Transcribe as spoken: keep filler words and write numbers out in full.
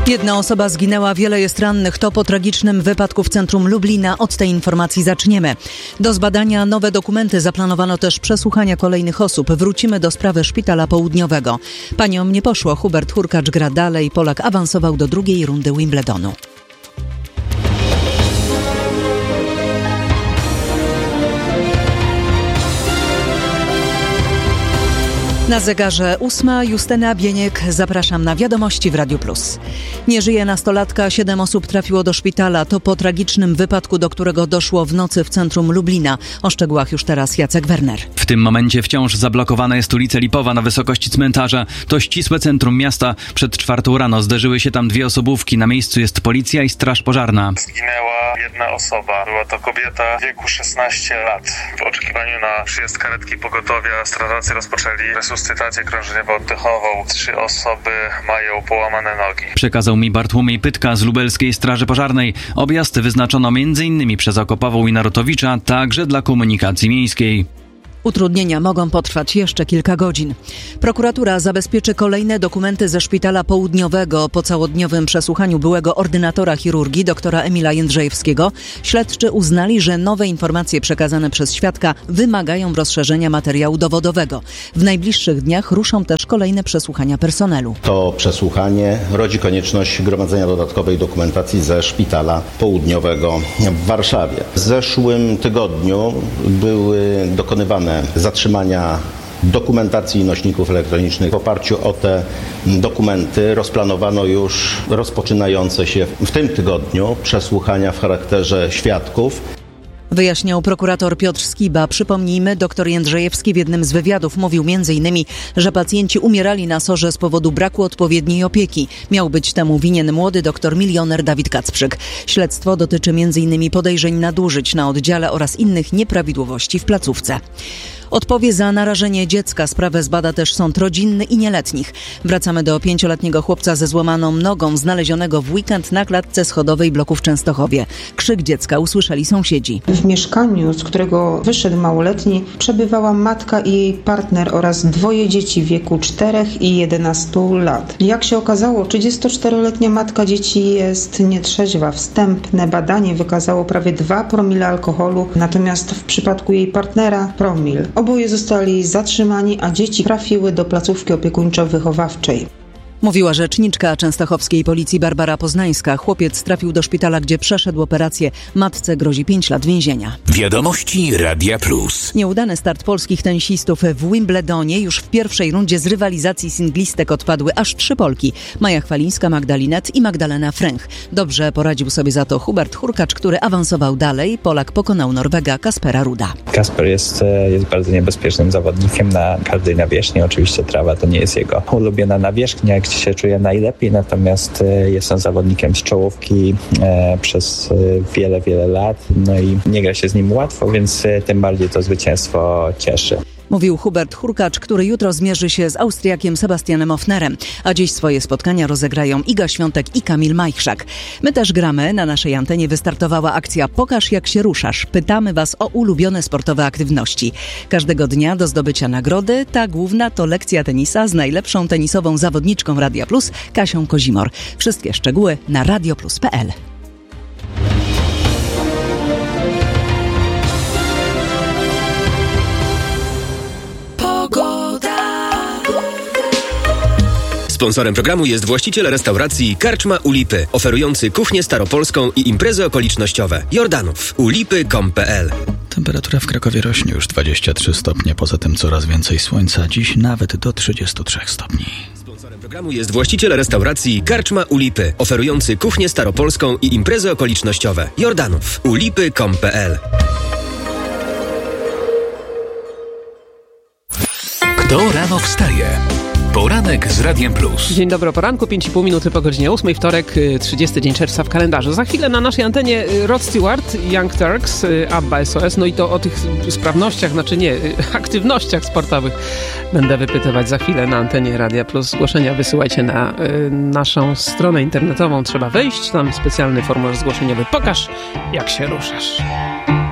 Jedna osoba zginęła, wiele jest rannych. To po tragicznym wypadku w centrum Lublina. Od tej informacji zaczniemy. Do zbadania nowe dokumenty. Zaplanowano też przesłuchania kolejnych osób. Wrócimy do sprawy szpitala południowego. Paniom nie poszło. Hubert Hurkacz gra dalej. Polak awansował do drugiej rundy Wimbledonu. Na zegarze ósma. Justyna Bieniek. Zapraszam na wiadomości w Radiu Plus. Nie żyje nastolatka. Siedem osób trafiło do szpitala. To po tragicznym wypadku, do którego doszło w nocy w centrum Lublina. O szczegółach już teraz Jacek Werner. W tym momencie wciąż zablokowana jest ulica Lipowa na wysokości cmentarza. To ścisłe centrum miasta. Przed czwartą rano zderzyły się tam dwie osobówki. Na miejscu jest policja i straż pożarna. Zginęła jedna osoba. Była to kobieta w wieku szesnaście lat. W oczekiwaniu na przyjazd karetki pogotowia strażacy rozpoczęli resuscytację krążeniowo-oddechową. Trzy osoby mają połamane nogi. Przekazał mi Bartłomiej Pytka z Lubelskiej Straży Pożarnej. Objazd wyznaczono między innymi przez Okopową i Narutowicza, także dla komunikacji miejskiej. Utrudnienia mogą potrwać jeszcze kilka godzin. Prokuratura zabezpieczy kolejne dokumenty ze szpitala południowego. Po całodniowym przesłuchaniu byłego ordynatora chirurgii doktora Emila Jędrzejewskiego śledczy uznali, że nowe informacje przekazane przez świadka wymagają rozszerzenia materiału dowodowego. W najbliższych dniach ruszą też kolejne przesłuchania personelu. To przesłuchanie rodzi konieczność gromadzenia dodatkowej dokumentacji ze szpitala południowego w Warszawie. W zeszłym tygodniu były dokonywane zatrzymania dokumentacji i nośników elektronicznych. W oparciu o te dokumenty rozplanowano już rozpoczynające się w tym tygodniu przesłuchania w charakterze świadków. Wyjaśniał prokurator Piotr Skiba. Przypomnijmy, dr Jędrzejewski w jednym z wywiadów mówił między innymi, że pacjenci umierali na sorze z powodu braku odpowiedniej opieki. Miał być temu winien młody doktor milioner Dawid Kacprzyk. Śledztwo dotyczy między innymi podejrzeń nadużyć na oddziale oraz innych nieprawidłowości w placówce. Odpowie za narażenie dziecka. Sprawę zbada też sąd rodzinny i nieletnich. Wracamy do pięcioletniego chłopca ze złamaną nogą, znalezionego w weekend na klatce schodowej bloku w Częstochowie. Krzyk dziecka usłyszeli sąsiedzi. W mieszkaniu, z którego wyszedł małoletni, przebywała matka i jej partner oraz dwoje dzieci w wieku czterech i jedenastu lat. Jak się okazało, trzydziestoczteroletnia matka dzieci jest nietrzeźwa. Wstępne badanie wykazało prawie dwa promile alkoholu, natomiast w przypadku jej partnera promil. Oboje zostali zatrzymani, a dzieci trafiły do placówki opiekuńczo-wychowawczej. Mówiła rzeczniczka częstochowskiej policji Barbara Poznańska. Chłopiec trafił do szpitala, gdzie przeszedł operację. Matce grozi pięć lat więzienia. Wiadomości Radia Plus. Nieudany start polskich tenisistów w Wimbledonie. Już w pierwszej rundzie z rywalizacji singlistek odpadły aż trzy Polki. Maja Chwalińska, Magdalinet i Magdalena Fręch. Dobrze poradził sobie za to Hubert Hurkacz, który awansował dalej. Polak pokonał Norwega Kaspera Ruda. Kasper jest, jest bardzo niebezpiecznym zawodnikiem na każdej nawierzchni. Oczywiście trawa to nie jest jego ulubiona nawierzchnia, gdzie się czuje najlepiej, natomiast jest on zawodnikiem z czołówki e, przez wiele, wiele lat. No i nie gra się z nim łatwo, więc tym bardziej to zwycięstwo cieszy. Mówił Hubert Hurkacz, który jutro zmierzy się z Austriakiem Sebastianem Ofnerem, a dziś swoje spotkania rozegrają Iga Świątek i Kamil Majchrzak. My też gramy. Na naszej antenie wystartowała akcja Pokaż jak się ruszasz. Pytamy Was o ulubione sportowe aktywności. Każdego dnia do zdobycia nagrody. Ta główna to lekcja tenisa z najlepszą tenisową zawodniczką Radia Plus, Kasią Kozimor. Wszystkie szczegóły na radioplus kropka p l. Sponsorem programu jest właściciel restauracji Karczma u Lipy, oferujący kuchnię staropolską i imprezy okolicznościowe. Jordanów. u lipy kropka com kropka p l. Temperatura w Krakowie rośnie już dwadzieścia trzy stopnie, poza tym coraz więcej słońca, dziś nawet do trzydziestu trzech stopni. Sponsorem programu jest właściciel restauracji Karczma u Lipy, oferujący kuchnię staropolską i imprezy okolicznościowe. Jordanów. u lipy kropka com kropka p l. Kto rano wstaje? Poranek z Radiem Plus. Dzień dobry, o poranku, pięć i pół minuty po godzinie ósmej, wtorek, trzydziesty dzień czerwca w kalendarzu. Za chwilę na naszej antenie Rod Stewart, Young Turks, ABBA, S O S, no i to o tych sprawnościach, znaczy nie, aktywnościach sportowych będę wypytywać za chwilę na antenie Radia Plus. Zgłoszenia wysyłajcie na y, naszą stronę internetową, trzeba wejść, tam specjalny formularz zgłoszeniowy. Pokaż, jak się ruszasz.